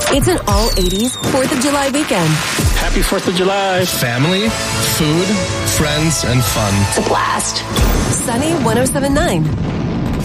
It's an all 80s 4th of July weekend. Happy 4th of July. Family, food, friends, and fun. It's a blast. Sunny 107.9.